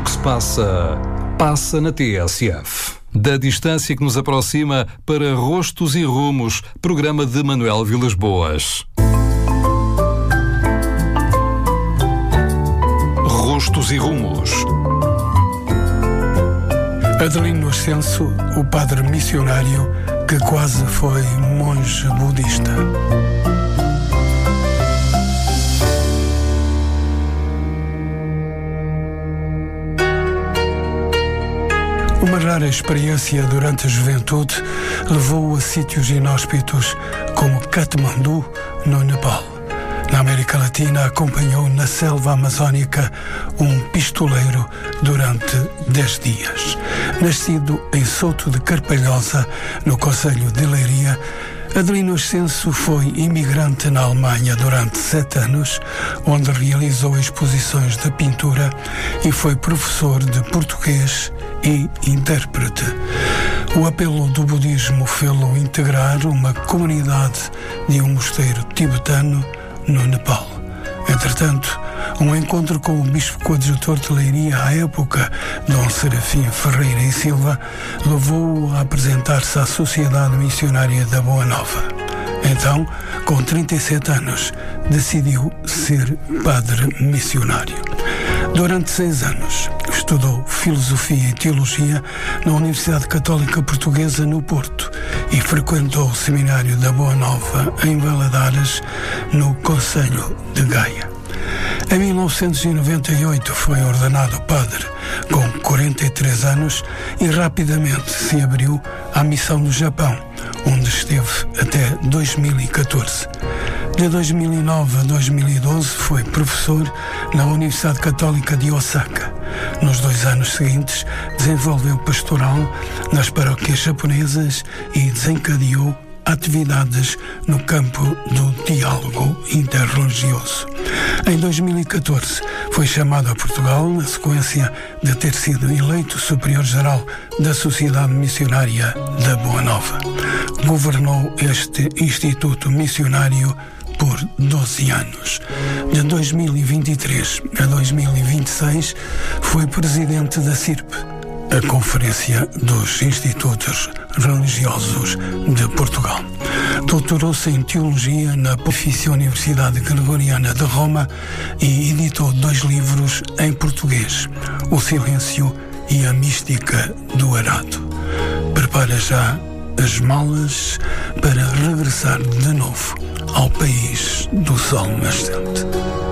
que se passa, passa na TSF. Da distância que nos aproxima para Rostos e Rumos, programa de Manuel Vilas Boas. Rostos e Rumos. Adelino Ascenso, o padre missionário que quase foi monge budista. Uma rara experiência durante a juventude levou-o a sítios inóspitos como Katmandu, no Nepal. Na América Latina, acompanhou na selva amazónica um pistoleiro durante 10 dias. Nascido em Souto de Carpalhosa, no concelho de Leiria, Adelino Ascenso foi imigrante na Alemanha durante 7 anos, onde realizou exposições de pintura e foi professor de português e intérprete. O apelo do budismo fê-lo integrar uma comunidade de um mosteiro tibetano no Nepal. Entretanto, um encontro com o bispo coadjutor de Leiria à época, Dom Serafim Ferreira e Silva, levou-o a apresentar-se à Sociedade Missionária da Boa Nova. Então, com 37 anos, decidiu ser padre missionário. Durante 6 anos, estudou Filosofia e Teologia na Universidade Católica Portuguesa no Porto e frequentou o Seminário da Boa Nova em Valadares, no concelho de Gaia. Em 1998 foi ordenado padre com 43 anos e rapidamente se abriu à missão no Japão, onde esteve até 2014. De 2009 a 2012 foi professor na Universidade Católica de Osaka. Nos 2 anos seguintes desenvolveu pastoral nas paróquias japonesas e desencadeou atividades no campo do diálogo interreligioso. Em 2014 foi chamado a Portugal na sequência de ter sido eleito superior-geral da Sociedade Missionária da Boa Nova. Governou este instituto missionário por 12 anos. De 2023 a 2026 foi presidente da CIRP, a Conferência dos Institutos Religiosos de Portugal. Doutorou-se em Teologia na Pontifícia Universidade Gregoriana de Roma e editou 2 livros em português, O Silêncio e a Mística do Arado. Prepara já as malas para regressar de novo ao país do sol nascente.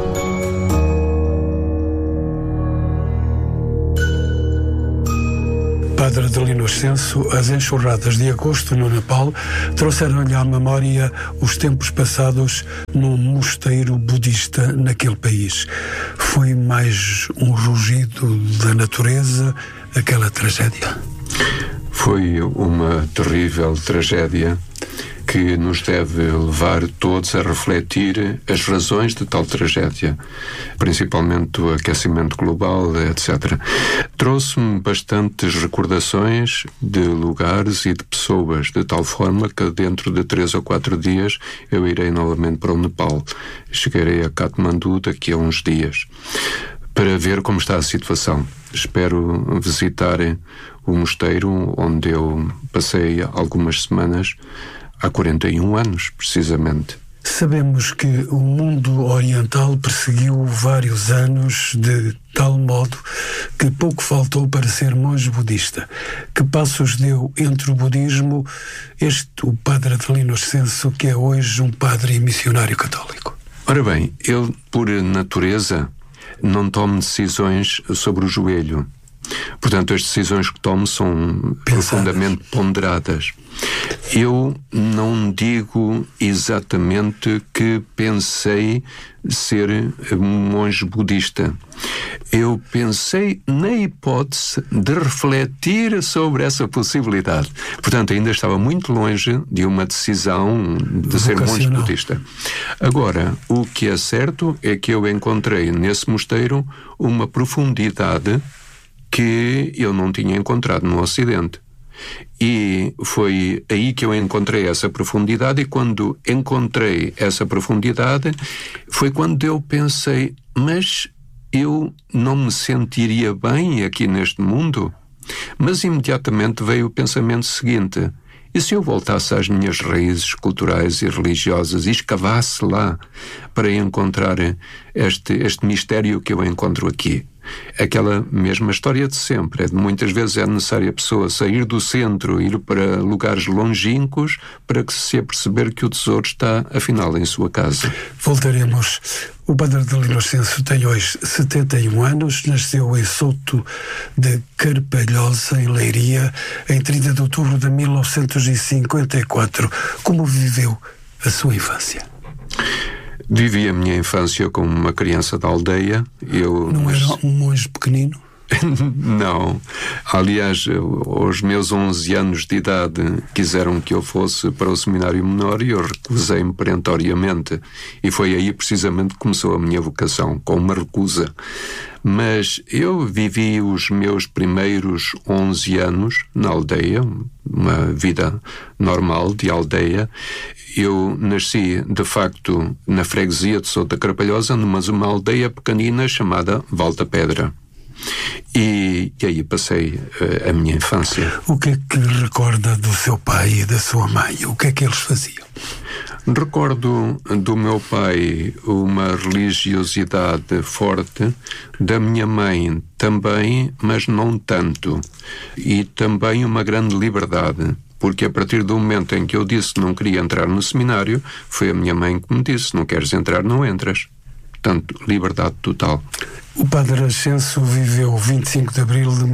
Padre Adelino Ascenso, as enxurradas de agosto no Nepal trouxeram-lhe à memória os tempos passados num mosteiro budista naquele país. Foi mais um rugido da natureza, aquela tragédia? Foi uma terrível tragédia que nos deve levar todos a refletir as razões de tal tragédia, principalmente o aquecimento global, etc. Trouxe-me bastantes recordações de lugares e de pessoas, de tal forma que dentro de 3 ou 4 dias eu irei novamente para o Nepal. Chegarei a Katmandu daqui a uns dias para ver como está a situação. Espero visitar o mosteiro onde eu passei algumas semanas há 41 anos, precisamente. Sabemos que o mundo oriental perseguiu vários anos de tal modo que pouco faltou para ser monge budista. Que passos deu entre o budismo o padre Adelino Ascenso, que é hoje um padre e missionário católico? Ora bem, eu, por natureza, não tomo decisões sobre o joelho. Portanto, as decisões que tomo são profundamente ponderadas. Eu não digo exatamente que pensei ser um monge budista. Eu pensei na hipótese de refletir sobre essa possibilidade. Portanto, ainda estava muito longe de uma decisão de ser monge budista. Agora, o que é certo é que eu encontrei nesse mosteiro uma profundidade que eu não tinha encontrado no Ocidente. E foi aí que eu encontrei essa profundidade, e quando encontrei essa profundidade foi quando eu pensei, mas eu não me sentiria bem aqui neste mundo? Mas imediatamente veio o pensamento seguinte: e se eu voltasse às minhas raízes culturais e religiosas e escavasse lá para encontrar este mistério que eu encontro aqui? Aquela mesma história de sempre. Muitas vezes é necessário a pessoa sair do centro, ir para lugares longínquos, para que se aperceber que o tesouro está, afinal, em sua casa. Voltaremos. O Padre Adelino Inocêncio tem hoje 71 anos, nasceu em Souto de Carpalhosa, em Leiria, em 30 de outubro de 1954. Como viveu a sua infância? Vivi a minha infância como uma criança da aldeia. Não era um monge pequenino? Não. Aliás, aos meus 11 anos de idade quiseram que eu fosse para o seminário menor e eu recusei-me perentoriamente. E foi aí precisamente que começou a minha vocação, com uma recusa. Mas eu vivi os meus primeiros 11 anos na aldeia, uma vida normal de aldeia. Eu nasci, de facto, na freguesia de Souto da Carpalhosa, numa aldeia pequenina chamada Val da Pedra. E aí passei a minha infância. O que é que recorda do seu pai e da sua mãe? O que é que eles faziam? Recordo do meu pai uma religiosidade forte, da minha mãe também, mas não tanto. E também uma grande liberdade, porque a partir do momento em que eu disse que não queria entrar no seminário, foi a minha mãe que me disse: não queres entrar, não entras. Portanto, liberdade total. O Padre Ascenso viveu 25 de abril de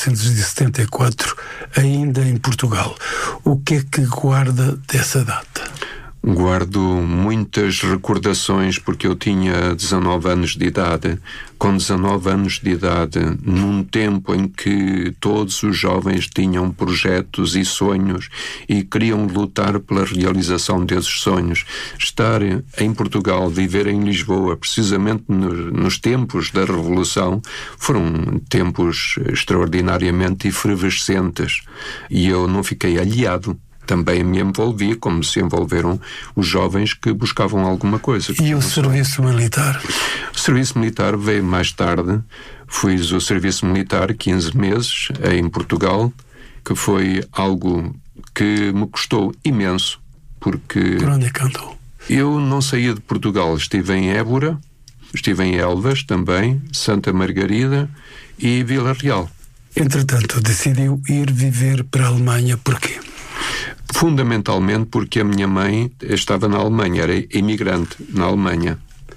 1974, ainda em Portugal. O que é que guarda dessa data? Guardo muitas recordações, porque eu tinha 19 anos de idade. Com 19 anos de idade, num tempo em que todos os jovens tinham projetos e sonhos e queriam lutar pela realização desses sonhos, estar em Portugal, viver em Lisboa, precisamente nos tempos da Revolução, foram tempos extraordinariamente efervescentes. E eu não fiquei alheado. Também me envolvi, como se envolveram os jovens que buscavam alguma coisa. E o serviço militar? O serviço militar veio mais tarde. Fiz o serviço militar 15 meses em Portugal, que foi algo que me custou imenso, porque... Por onde é que andou? Eu não saía de Portugal. Estive em Évora, estive em Elvas também, Santa Margarida e Vila Real. Entretanto, decidiu ir viver para a Alemanha. Porquê? Fundamentalmente porque a minha mãe estava na Alemanha, era imigrante na Alemanha.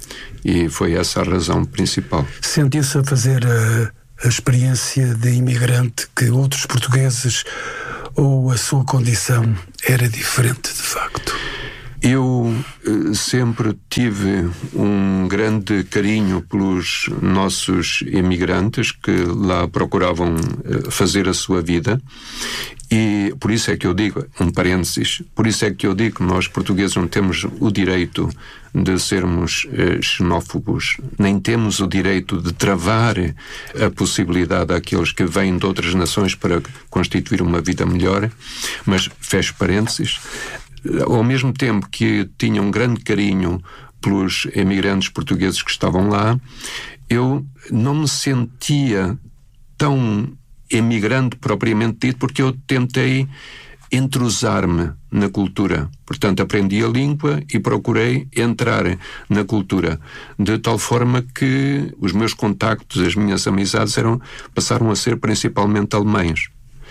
E foi essa a razão principal. Sentiu-se a fazer a experiência de imigrante que outros portugueses, ou a sua condição era diferente de facto? Eu sempre tive um grande carinho pelos nossos imigrantes que lá procuravam fazer a sua vida. E por isso é que eu digo, um parênteses, por isso é que eu digo que nós portugueses não temos o direito de sermos xenófobos, nem temos o direito de travar a possibilidade àqueles que vêm de outras nações para constituir uma vida melhor. Mas, fecho parênteses, ao mesmo tempo que tinha um grande carinho pelos imigrantes portugueses que estavam lá, eu não me sentia tão emigrante propriamente dito, porque eu tentei entrosar-me na cultura. Portanto, aprendi a língua e procurei entrar na cultura, de tal forma que os meus contactos, as minhas amizades passaram a ser principalmente alemães.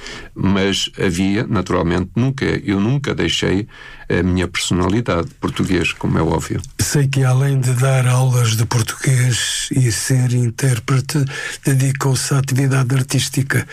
Mas havia, naturalmente, eu nunca deixei a minha personalidade português, como é óbvio. Sei que além de dar aulas de português e ser intérprete, dedicou-se à atividade artística.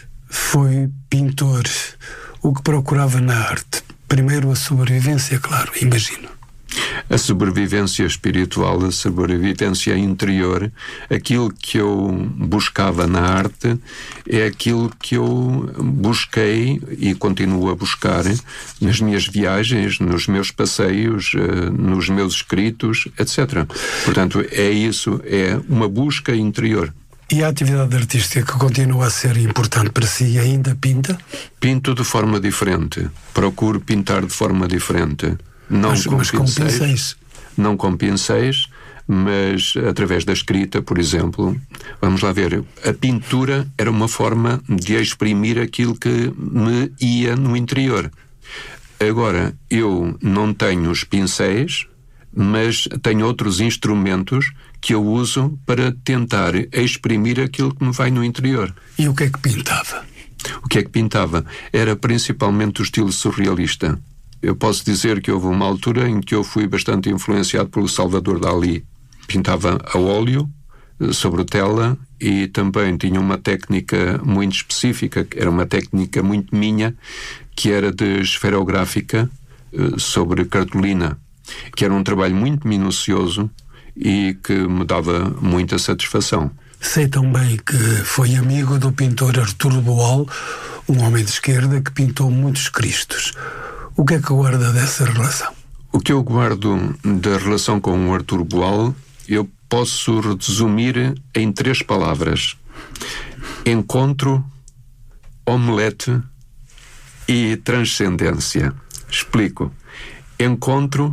Foi pintor. O que procurava na arte? Primeiro a sobrevivência, claro, imagino. A sobrevivência espiritual, a sobrevivência interior, aquilo que eu buscava na arte é aquilo que eu busquei e continuo a buscar nas minhas viagens, nos meus passeios, nos meus escritos, etc. Portanto, é isso, é uma busca interior. E a atividade artística que continua a ser importante para si, ainda pinta? Pinto de forma diferente. Procuro pintar de forma diferente. Não com pincéis. Não com pincéis, mas através da escrita, por exemplo, vamos lá ver, a pintura era uma forma de exprimir aquilo que me ia no interior. Agora, eu não tenho os pincéis, mas tenho outros instrumentos que eu uso para tentar exprimir aquilo que me vai no interior. E o que é que pintava? O que é que pintava? Era principalmente o estilo surrealista. Eu posso dizer que houve uma altura em que eu fui bastante influenciado pelo Salvador Dalí. Pintava a óleo, sobre tela, e também tinha uma técnica muito específica, que era uma técnica muito minha, que era de esferográfica sobre cartolina, que era um trabalho muito minucioso e que me dava muita satisfação. Sei também que foi amigo do pintor Arturo Boal, um homem de esquerda que pintou muitos Cristos. O que é que guarda dessa relação? O que eu guardo da relação com o Arturo Boal, eu posso resumir em 3 palavras: encontro, omelete e transcendência. Explico. Encontro,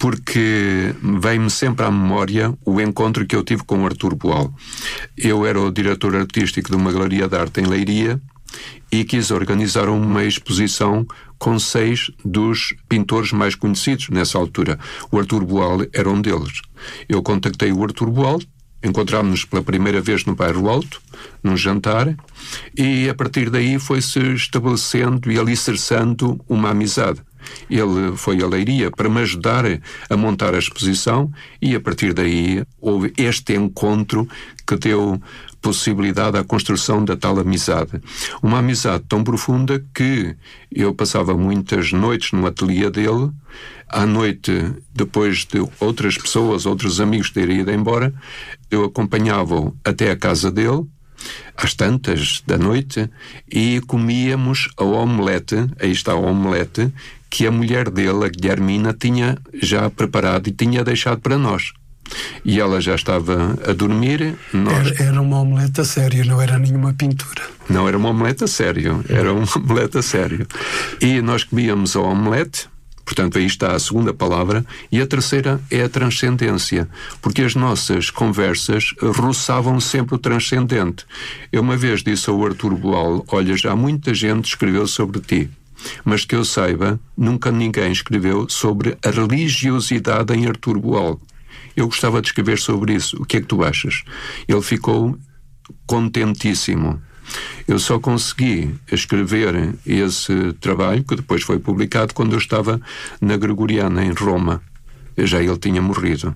porque vem-me sempre à memória o encontro que eu tive com o Arturo Boal. Eu era o diretor artístico de uma galeria de arte em Leiria e quis organizar uma exposição com 6 dos pintores mais conhecidos nessa altura. O Arturo Boal era um deles. Eu contactei o Arturo Boal, encontrámos-nos pela primeira vez no Bairro Alto, num jantar, e a partir daí foi-se estabelecendo e alicerçando uma amizade. Ele foi a Leiria para me ajudar a montar a exposição e a partir daí houve este encontro que deu possibilidade à construção da tal amizade. Uma amizade tão profunda que eu passava muitas noites no ateliê dele. À noite, depois de outras pessoas, outros amigos terem ido embora, eu acompanhava-o até a casa dele, às tantas da noite, e comíamos a omelete, aí está a omelete, que a mulher dele, a Guilhermina, tinha já preparado e tinha deixado para nós. E ela já estava a dormir. Era uma omelete a sério, não era nenhuma pintura. Não era uma omelete a sério, era uma omelete a sério. E nós comíamos a omelete, portanto aí está a segunda palavra, e a terceira é a transcendência, porque as nossas conversas roçavam sempre o transcendente. Eu uma vez disse ao Arturo Boal: olha, já muita gente escreveu sobre ti, mas que eu saiba, nunca ninguém escreveu sobre a religiosidade em Arturo Boal. Eu gostava de escrever sobre isso. O que é que tu achas? Ele ficou contentíssimo. Eu só consegui escrever esse trabalho, que depois foi publicado, quando eu estava na Gregoriana, em Roma. Já ele tinha morrido.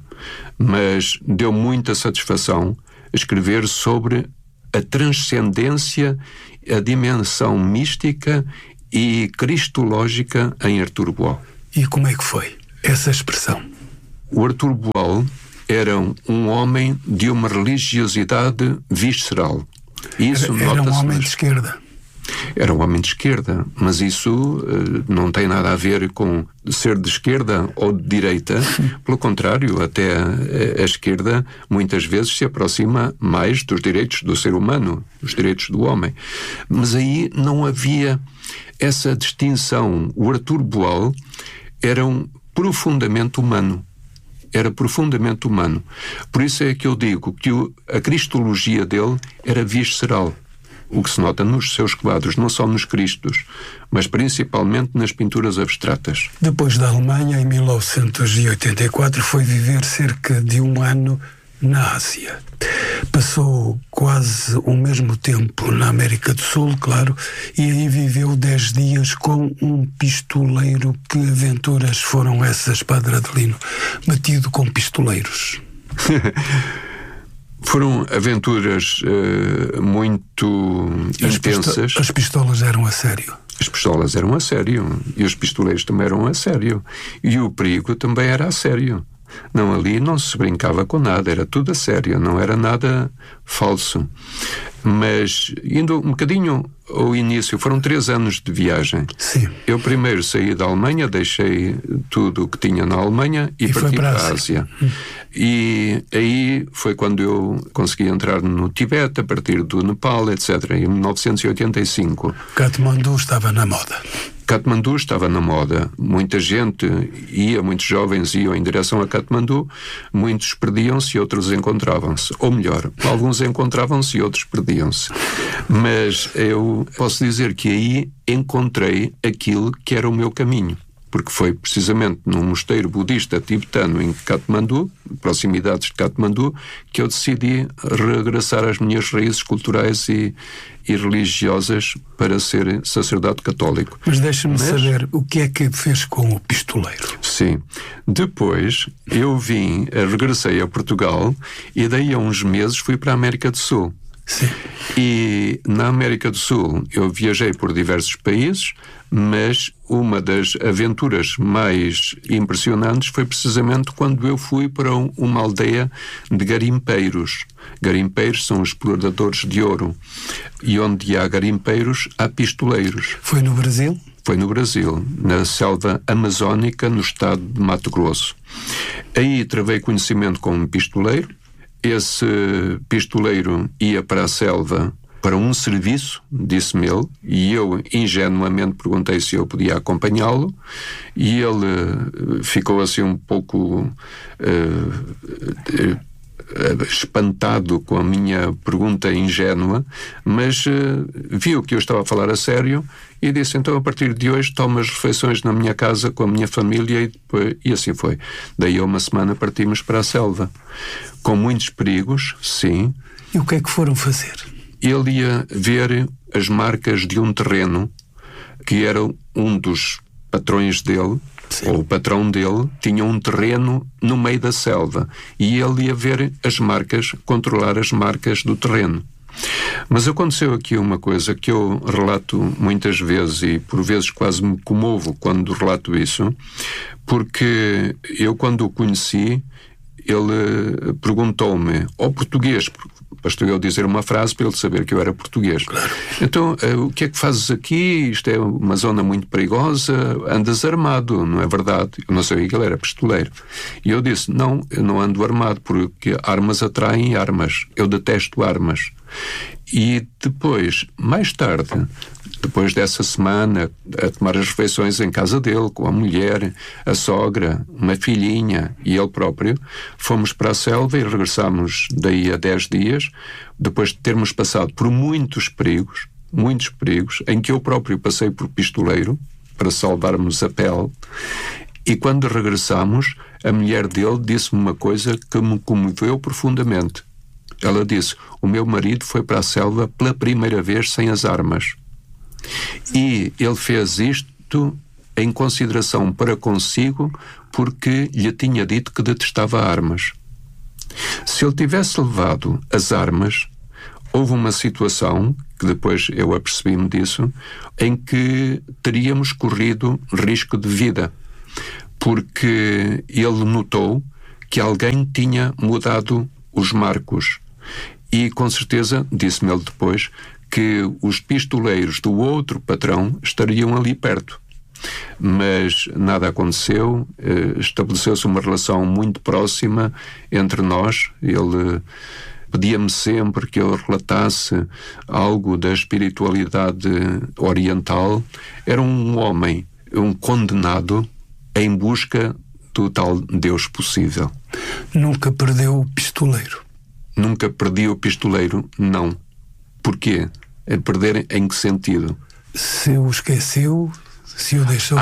Mas deu muita satisfação escrever sobre a transcendência, a dimensão mística e cristológica em Arturo Boal. E como é que foi essa expressão? O Arturo Boal era um homem de uma religiosidade visceral. Isso era um homem de esquerda. Era um homem de esquerda, mas isso não tem nada a ver com ser de esquerda ou de direita. Pelo contrário, até a esquerda muitas vezes se aproxima mais dos direitos do ser humano, dos direitos do homem. Mas aí não havia essa distinção. O Arturo Boal era profundamente humano. Era profundamente humano. Por isso é que eu digo que a cristologia dele era visceral. O que se nota nos seus quadros, não só nos Cristos, mas principalmente nas pinturas abstratas. Depois da Alemanha, em 1984, foi viver cerca de 1 ano na Ásia. Passou quase o mesmo tempo na América do Sul, claro, e aí viveu 10 dias com um pistoleiro. Que aventuras foram essas, Padre Adelino? Batido com pistoleiros. Foram aventuras muito intensas. As pistolas eram a sério? As pistolas eram a sério. E os pistoleiros também eram a sério. E o perigo também era a sério. Não, ali não se brincava com nada, era tudo a sério, não era nada falso. Mas, indo um bocadinho ao início, foram 3 anos de viagem. Sim. Eu primeiro saí da Alemanha, deixei tudo o que tinha na Alemanha e parti para a Ásia. E aí foi quando eu consegui entrar no Tibete, a partir do Nepal, etc., em 1985. Katmandu estava na moda. Katmandu estava na moda, muita gente ia, muitos jovens iam em direção a Katmandu, muitos perdiam-se e outros encontravam-se. Ou melhor, alguns encontravam-se e outros perdiam-se. Mas eu posso dizer que aí encontrei aquilo que era o meu caminho, porque foi precisamente num mosteiro budista tibetano em Katmandu, proximidades de Katmandu, que eu decidi regressar às minhas raízes culturais e religiosas para ser sacerdote católico. Mas deixa-me saber, o que é que fez com o pistoleiro? Sim. Depois eu regressei a Portugal e daí a uns meses fui para a América do Sul. Sim. E na América do Sul eu viajei por diversos países, mas uma das aventuras mais impressionantes foi precisamente quando eu fui para uma aldeia de garimpeiros. Garimpeiros são exploradores de ouro. E onde há garimpeiros, há pistoleiros. Foi no Brasil? Foi no Brasil, na selva amazónica, no estado de Mato Grosso. Aí travei conhecimento com um pistoleiro. Esse pistoleiro ia para a selva para um serviço, disse-me ele, e eu ingenuamente perguntei se eu podia acompanhá-lo, e ele ficou assim um pouco espantado com a minha pergunta ingênua, mas viu que eu estava a falar a sério e disse: então a partir de hoje tomo as refeições na minha casa com a minha família, e assim foi. Daí a uma semana partimos para a selva, com muitos perigos, sim. E o que é que foram fazer? Ele ia ver as marcas de um terreno que era um dos patrões dele. Sim. Ou o patrão dele tinha um terreno no meio da selva e ele ia ver as marcas, controlar as marcas do terreno. Mas aconteceu aqui uma coisa que eu relato muitas vezes e por vezes quase me comovo quando relato isso, porque eu, quando o conheci, ele perguntou-me ao português, bastou eu dizer uma frase para ele saber que eu era português. Claro. Então, o que é que fazes aqui? Isto é uma zona muito perigosa, andas armado, não é verdade? Eu não sabia que ele era pistoleiro. E eu disse: não, eu não ando armado, porque armas atraem armas. Eu detesto armas. E depois, mais tarde, depois dessa semana, a tomar as refeições em casa dele, com a mulher, a sogra, uma filhinha e ele próprio, fomos para a selva e regressámos daí a 10 dias, depois de termos passado por muitos perigos, em que eu próprio passei por pistoleiro, para salvarmos a pele, e quando regressámos, a mulher dele disse-me uma coisa que me comoveu profundamente. Ela disse: o meu marido foi para a selva pela primeira vez sem as armas. E ele fez isto em consideração para consigo, porque lhe tinha dito que detestava armas. Se ele tivesse levado as armas, houve uma situação, que depois eu apercebi-me disso, em que teríamos corrido risco de vida, porque ele notou que alguém tinha mudado os marcos. E com certeza, disse-me ele depois, que os pistoleiros do outro patrão estariam ali perto. Mas nada aconteceu, estabeleceu-se uma relação muito próxima entre nós. Ele pedia-me sempre que eu relatasse algo da espiritualidade oriental. Era um homem, um condenado, em busca do tal Deus possível. Nunca perdeu o pistoleiro? Nunca perdi o pistoleiro, não. Porquê? É perder em que sentido? Se o esqueceu, se o deixou...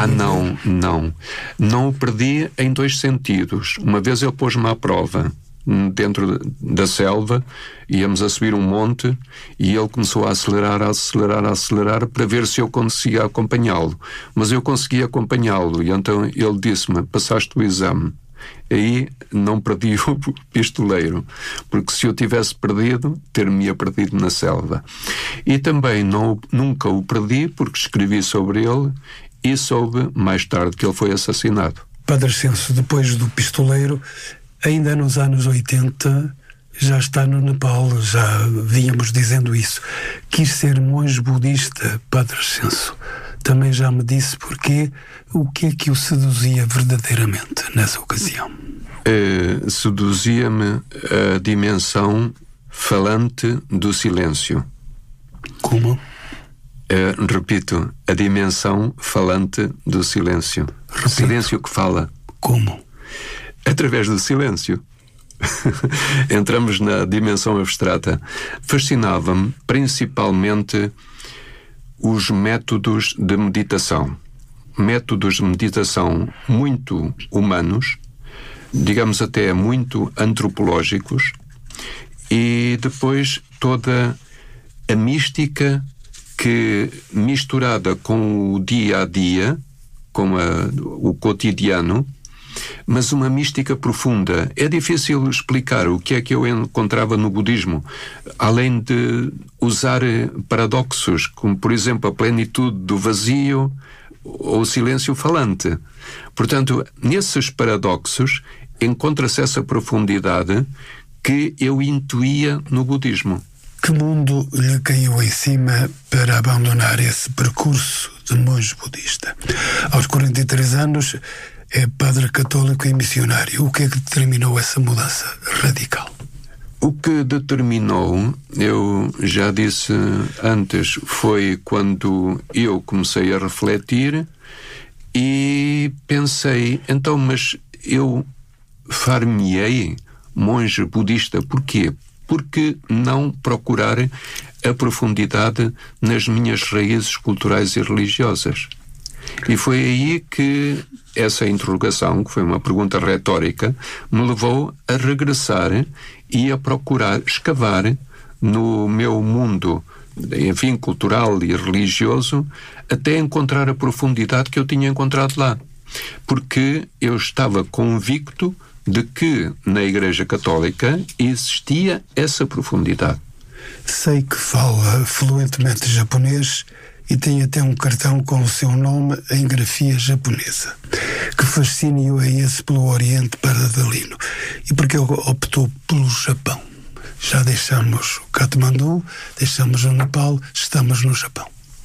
Não o perdi em dois sentidos. Uma vez ele pôs-me à prova dentro da selva, íamos a subir um monte e ele começou a acelerar para ver se eu conseguia acompanhá-lo. Mas eu consegui acompanhá-lo e então ele disse-me: passaste o exame. Aí não perdi o pistoleiro, porque se eu tivesse perdido, ter-me-ia perdido na selva. E também nunca o perdi, porque escrevi sobre ele e soube mais tarde que ele foi assassinado. Padre Celso, depois do pistoleiro, ainda nos anos 80, já está no Nepal, já vínhamos dizendo isso. Quis ser monge budista, Padre Celso. Também já me disse porquê. O que é que o seduzia verdadeiramente nessa ocasião? Seduzia-me a dimensão falante do silêncio. Como? Repito, a dimensão falante do silêncio. O silêncio que fala. Como? Através do silêncio. Entramos na dimensão abstrata. Fascinava-me principalmente os métodos de meditação. Métodos de meditação muito humanos, digamos até muito antropológicos, e depois toda a mística que, misturada com o dia a dia, com o cotidiano, mas uma mística profunda. É difícil explicar o que é que eu encontrava no budismo, além de usar paradoxos, como por exemplo a plenitude do vazio ou o silêncio falante. Portanto, nesses paradoxos encontra-se essa profundidade que eu intuía no budismo. Que mundo lhe caiu em cima para abandonar esse percurso de monge budista? Aos 43 anos é padre católico e missionário. O que é que determinou essa mudança radical? O que determinou, eu já disse antes, foi quando eu comecei a refletir e pensei, então, mas eu far-me-ei monge budista. Porquê? Porque não procurar a profundidade nas minhas raízes culturais e religiosas? E foi aí que essa interrogação, que foi uma pergunta retórica, me levou a regressar e a procurar escavar no meu mundo, enfim, cultural e religioso, até encontrar a profundidade que eu tinha encontrado lá. Porque eu estava convicto de que na Igreja Católica existia essa profundidade. Sei que fala fluentemente japonês e tem até um cartão com o seu nome em grafia japonesa. Que fascínio é esse pelo Oriente Paradalino? E por que optou pelo Japão? Já deixamos o Katmandu, deixamos o Nepal, estamos no Japão.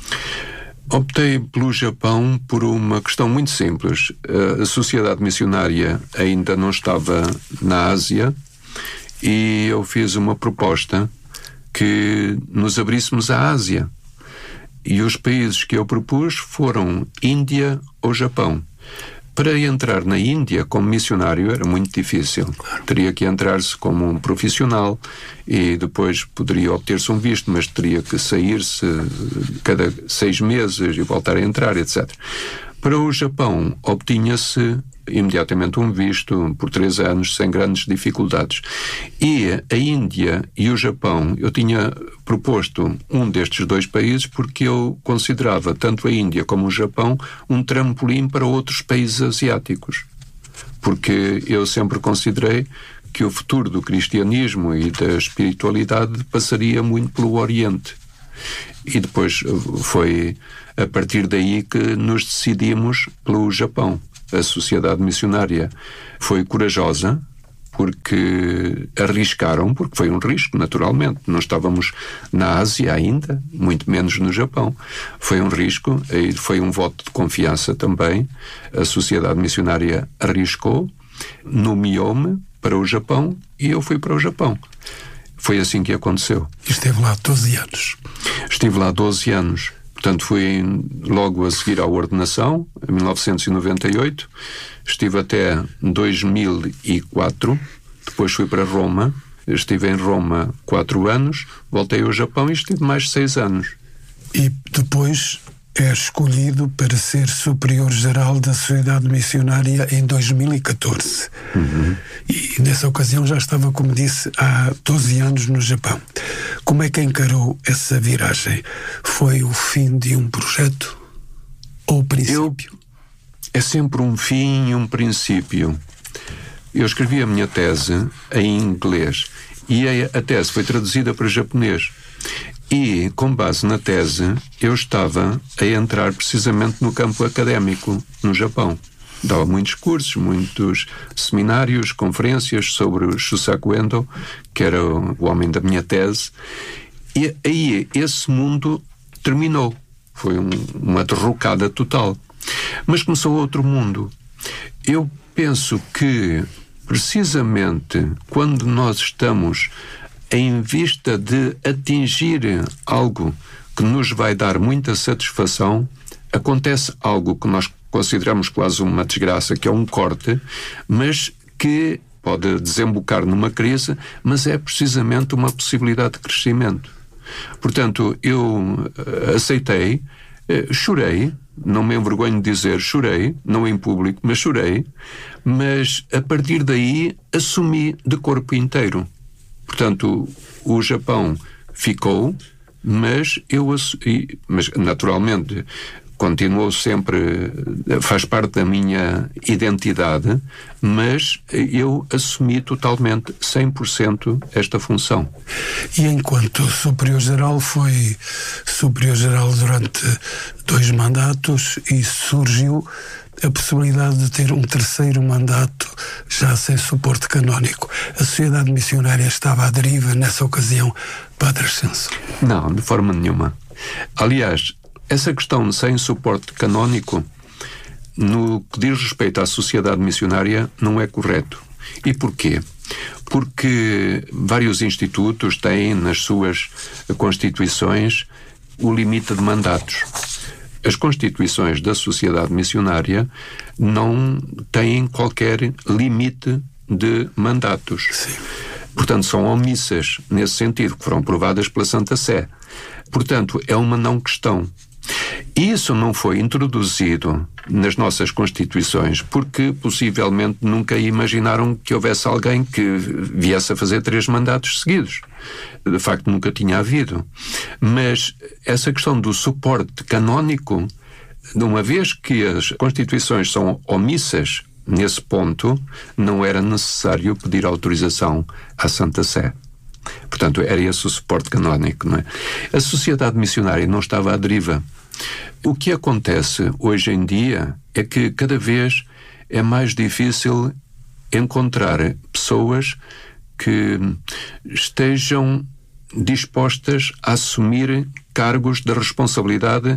Optei pelo Japão por uma questão muito simples. A sociedade missionária ainda não estava na Ásia e eu fiz uma proposta que nos abríssemos à Ásia. E os países que eu propus foram Índia ou Japão. Para entrar na Índia como missionário era muito difícil. Teria que entrar-se como um profissional e depois poderia obter-se um visto, mas teria que sair-se cada 6 meses e voltar a entrar, etc. Para o Japão obtinha-se imediatamente um visto por 3 anos sem grandes dificuldades. E a Índia e o Japão, eu tinha proposto um destes 2 países porque eu considerava tanto a Índia como o Japão um trampolim para outros países asiáticos. Porque eu sempre considerei que o futuro do cristianismo e da espiritualidade passaria muito pelo Oriente. E depois foi a partir daí que nos decidimos pelo Japão. A sociedade missionária foi corajosa porque arriscaram, porque foi um risco, naturalmente. Não estávamos na Ásia ainda, muito menos no Japão. Foi um risco e foi um voto de confiança também. A sociedade missionária arriscou, nomeou-me para o Japão e eu fui para o Japão. Foi assim que aconteceu. Esteve lá 12 anos. Estive lá 12 anos. Portanto, fui logo a seguir à ordenação, em 1998. Estive até 2004. Depois fui para Roma. Estive em Roma 4 anos. Voltei ao Japão e estive mais 6 anos. E depois é escolhido para ser superior-geral da Sociedade Missionária em 2014. E nessa ocasião já estava, como disse, há 12 anos no Japão. Como é que encarou essa viragem? Foi o fim de um projeto ou o princípio? É sempre um fim e um princípio. Eu escrevi a minha tese em inglês e a tese foi traduzida para japonês. E, com base na tese, eu estava a entrar precisamente no campo académico no Japão. Dava muitos cursos, muitos seminários, conferências sobre o Shusaku Endo, que era o homem da minha tese. E aí esse mundo terminou. Foi uma derrocada total. Mas começou outro mundo. Eu penso que, precisamente, quando nós estamos em vista de atingir algo que nos vai dar muita satisfação, acontece algo que nós consideramos quase uma desgraça, que é um corte, mas que pode desembocar numa crise, mas é precisamente uma possibilidade de crescimento. Portanto, eu aceitei, chorei, não me envergonho de dizer, chorei, não em público, mas chorei, mas a partir daí assumi de corpo inteiro. Portanto, o Japão ficou, mas naturalmente continuou sempre, faz parte da minha identidade, mas eu assumi totalmente, 100% esta função. E enquanto Superior-Geral, foi Superior-Geral durante 2 mandatos e surgiu a possibilidade de ter um 3º mandato já sem suporte canónico. A Sociedade Missionária estava à deriva nessa ocasião, Padre Ascenso? Não, de forma nenhuma. Aliás, essa questão sem suporte canónico, no que diz respeito à sociedade missionária, não é correto. E porquê? Porque vários institutos têm nas suas constituições o limite de mandatos. As constituições da sociedade missionária não têm qualquer limite de mandatos. Sim. Portanto, são omissas nesse sentido, que foram aprovadas pela Santa Sé. Portanto, é uma não questão. Isso não foi introduzido nas nossas constituições porque possivelmente nunca imaginaram que houvesse alguém que viesse a fazer 3 mandatos seguidos. De facto, nunca tinha havido. Mas essa questão do suporte canónico, de uma vez que as constituições são omissas nesse ponto, não era necessário pedir autorização à Santa Sé. Portanto, era esse o suporte canónico, não é? A sociedade missionária não estava à deriva. O que acontece hoje em dia é que cada vez é mais difícil encontrar pessoas que estejam dispostas a assumir cargos de responsabilidade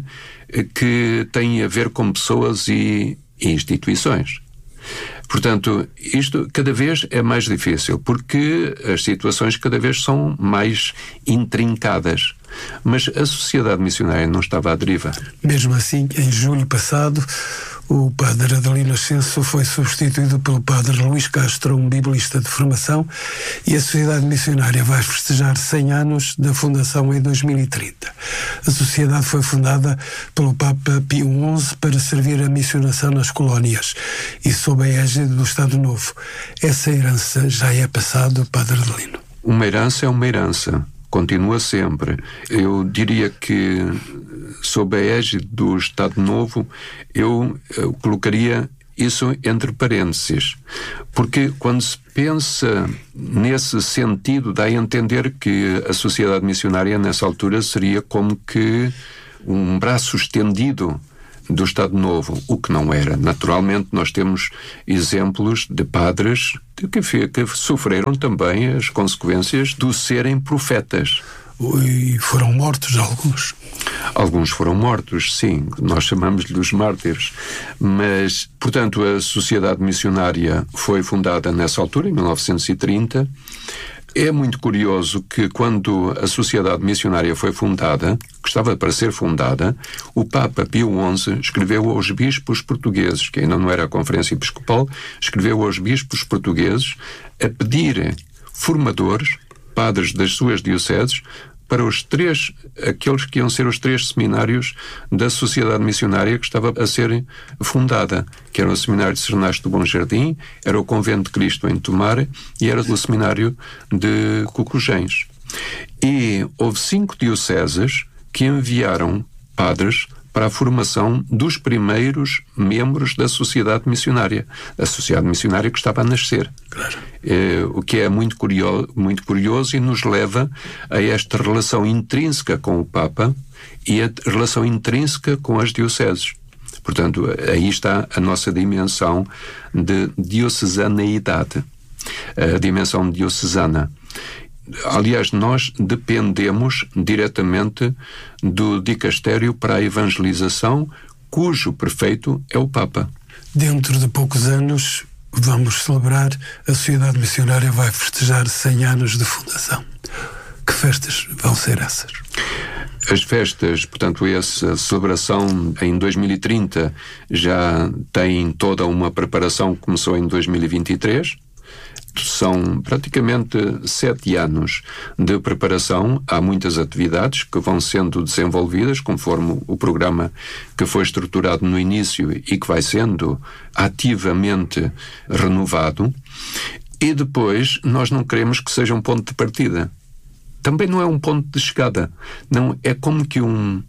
que têm a ver com pessoas e instituições. Portanto, isto cada vez é mais difícil, porque as situações cada vez são mais intrincadas. Mas a sociedade missionária não estava à deriva. Mesmo assim, em julho passado, o Padre Adelino Ascenso foi substituído pelo Padre Luís Castro, um biblista de formação, e a Sociedade Missionária vai festejar 100 anos da fundação em 2030. A sociedade foi fundada pelo Papa Pio XI para servir a missionação nas colónias e sob a égide do Estado Novo. Essa herança já é passado, Padre Adelino? Uma herança é uma herança. Continua sempre. Eu diria que, sob a égide do Estado Novo, eu colocaria isso entre parênteses. Porque quando se pensa nesse sentido, dá a entender que a sociedade missionária, nessa altura, seria como que um braço estendido do Estado Novo, o que não era. Naturalmente, nós temos exemplos de padres que sofreram também as consequências do serem profetas. E foram mortos alguns? Alguns foram mortos, sim. Nós chamamos-lhe os mártires. Mas, portanto, a Sociedade Missionária foi fundada nessa altura, em 1930. É muito curioso que quando a Sociedade Missionária foi fundada, que estava para ser fundada, o Papa Pio XI escreveu aos bispos portugueses, que ainda não era a Conferência Episcopal, escreveu aos bispos portugueses a pedir formadores, padres das suas dioceses, para aqueles que iam ser os 3 seminários da Sociedade Missionária que estava a ser fundada, que era o Seminário de Sernache do Bom Jardim, era o Convento de Cristo em Tomar e era o Seminário de Cocujens. E houve 5 dioceses que enviaram padres para a formação dos primeiros membros da Sociedade Missionária. A Sociedade Missionária que estava a nascer. Claro. O que é muito curioso e nos leva a esta relação intrínseca com o Papa e a relação intrínseca com as dioceses. Portanto, aí está a nossa dimensão de diocesaneidade, a dimensão diocesana. Aliás, nós dependemos diretamente do dicastério para a evangelização, cujo prefeito é o Papa. Dentro de poucos anos vamos celebrar, a Sociedade Missionária vai festejar 100 anos de fundação. Que festas vão ser essas? As festas, portanto, essa celebração em 2030 já tem toda uma preparação que começou em 2023. São praticamente 7 anos de preparação. Há muitas atividades que vão sendo desenvolvidas conforme o programa que foi estruturado no início e que vai sendo ativamente renovado. E depois nós não queremos que seja um ponto de partida. Também não é um ponto de chegada. Não, é como que um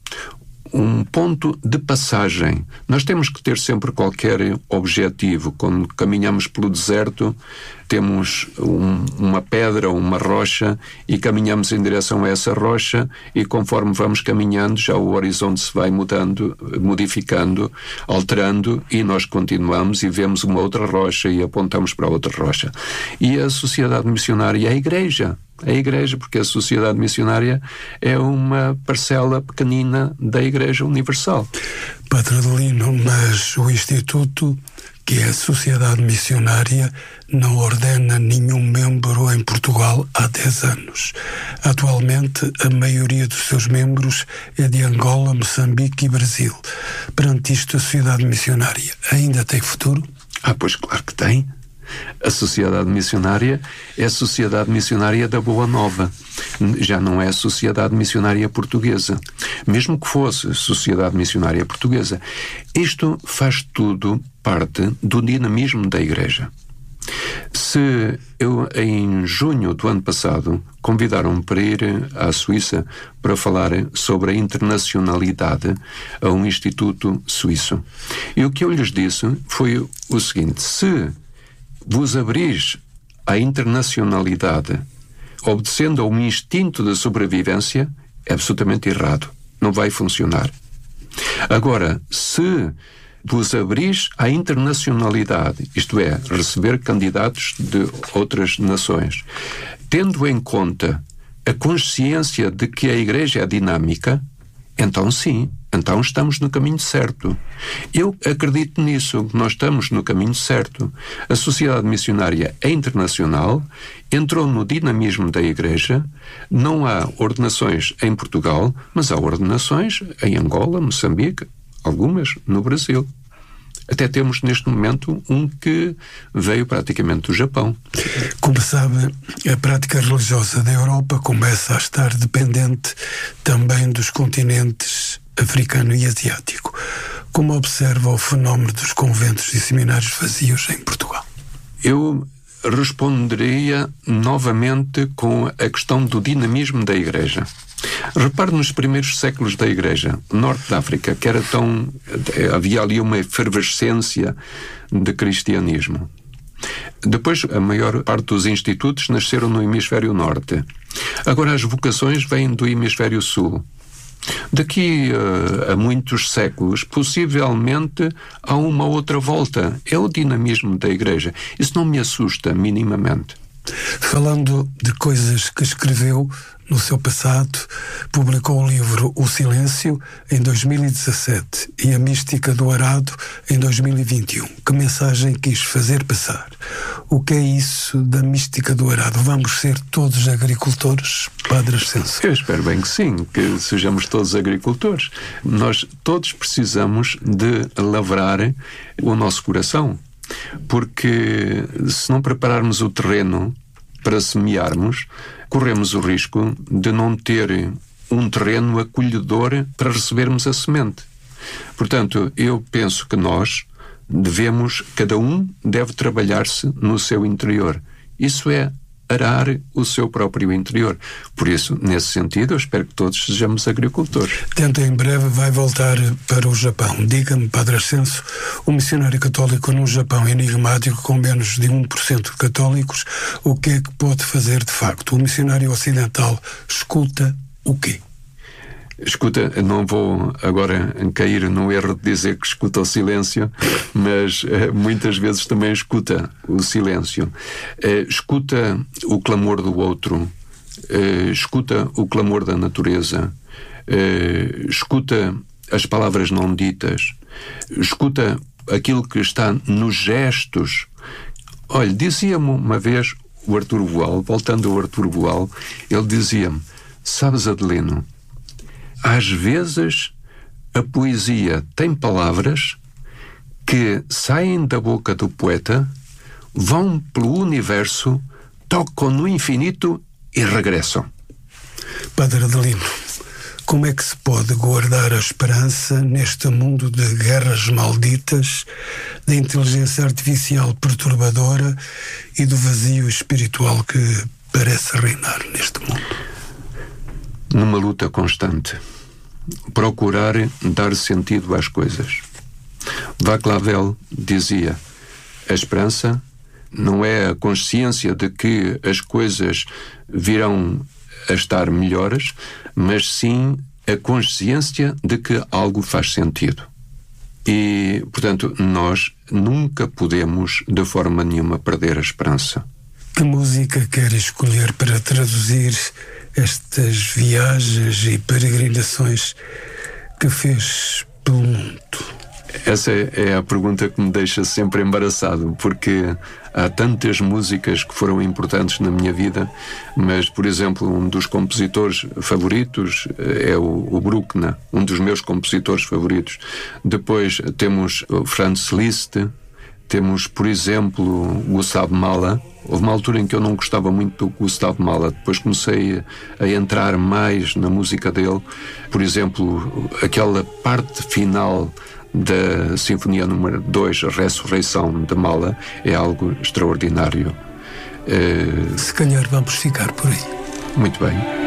ponto de passagem. Nós temos que ter sempre qualquer objetivo. Quando caminhamos pelo deserto, temos uma pedra ou uma rocha e caminhamos em direção a essa rocha, e conforme vamos caminhando, já o horizonte se vai mudando, modificando, alterando, e nós continuamos e vemos uma outra rocha e apontamos para outra rocha. E a sociedade missionária é a Igreja, porque a sociedade missionária é uma parcela pequenina da Igreja Universal. Padre Adelino, mas o Instituto, que é a sociedade missionária, não ordena nenhum membro em Portugal há 10 anos. Atualmente, a maioria dos seus membros é de Angola, Moçambique e Brasil. Perante isto, a sociedade missionária ainda tem futuro? Pois claro que tem. A sociedade missionária é a sociedade missionária da Boa Nova. Já não é a sociedade missionária portuguesa. Mesmo que fosse a sociedade missionária portuguesa. Isto faz tudo parte do dinamismo da Igreja. Se eu, em junho do ano passado, convidaram-me para ir à Suíça para falar sobre a internacionalidade a um instituto suíço. E o que eu lhes disse foi o seguinte: se vos abris à internacionalidade obedecendo a um instinto de sobrevivência, é absolutamente errado. Não vai funcionar. Agora, se vos abris à internacionalidade, isto é, receber candidatos de outras nações, tendo em conta a consciência de que a Igreja é dinâmica, então sim, então estamos no caminho certo. Eu acredito nisso, nós estamos no caminho certo. A sociedade missionária é internacional, entrou no dinamismo da Igreja, não há ordenações em Portugal, mas há ordenações em Angola, Moçambique, algumas no Brasil. Até temos neste momento um que veio praticamente do Japão. Como sabe, a prática religiosa da Europa começa a estar dependente também dos continentes africano e asiático. Como observa o fenómeno dos conventos e seminários vazios em Portugal? Eu responderia novamente com a questão do dinamismo da Igreja. Repare nos primeiros séculos da Igreja, Norte da África, que era havia ali uma efervescência de cristianismo. Depois, a maior parte dos institutos nasceram no hemisfério norte. Agora, as vocações vêm do hemisfério sul. Daqui a muitos séculos, possivelmente, há uma outra volta. É o dinamismo da Igreja. Isso não me assusta minimamente. Falando de coisas que escreveu no seu passado, publicou o livro O Silêncio em 2017 e A Mística do Arado em 2021. Que mensagem quis fazer passar? O que é isso da mística do arado? Vamos ser todos agricultores, Padre Ascenso? Eu espero bem que sim, que sejamos todos agricultores. Nós todos precisamos de lavrar o nosso coração, porque se não prepararmos o terreno para semearmos, corremos o risco de não ter um terreno acolhedor para recebermos a semente. Portanto, eu penso que nós cada um deve trabalhar-se no seu interior. Isso é arar o seu próprio interior. Por isso, nesse sentido, eu espero que todos sejamos agricultores. Dentro em breve vai voltar para o Japão. Diga-me, Padre Ascenso, o missionário católico no Japão enigmático, com menos de 1% de católicos, o que é que pode fazer de facto? O missionário ocidental escuta o quê? Escuta, não vou agora cair no erro de dizer que escuta o silêncio, mas muitas vezes também escuta o silêncio. Escuta o clamor do outro, escuta o clamor da natureza, escuta as palavras não ditas, escuta aquilo que está nos gestos. Olha, dizia-me uma vez o Artur Boal, voltando ao Artur Boal, ele dizia-me: sabes, Adelino, às vezes a poesia tem palavras que saem da boca do poeta, vão pelo universo, tocam no infinito e regressam. Padre Adelino, como é que se pode guardar a esperança neste mundo de guerras malditas, da inteligência artificial perturbadora e do vazio espiritual que parece reinar neste mundo? Numa luta constante. Procurar dar sentido às coisas. Václav Havel dizia: a esperança não é a consciência de que as coisas virão a estar melhores, mas sim a consciência de que algo faz sentido. E, portanto, nós nunca podemos, de forma nenhuma, perder a esperança. Que música quer escolher para traduzir estas viagens e peregrinações que fez pelo mundo? Essa é a pergunta que me deixa sempre embaraçado, porque há tantas músicas que foram importantes na minha vida, mas, por exemplo, um dos compositores favoritos é o Bruckner, um dos meus compositores favoritos. Depois temos o Franz Liszt, temos, por exemplo, Gustav Mahler. Houve uma altura em que eu não gostava muito do Gustav Mahler, depois comecei a entrar mais na música dele. Por exemplo, aquela parte final da Sinfonia número 2, a Ressurreição de Mahler, é algo extraordinário. Se calhar vamos ficar por aí. Muito bem.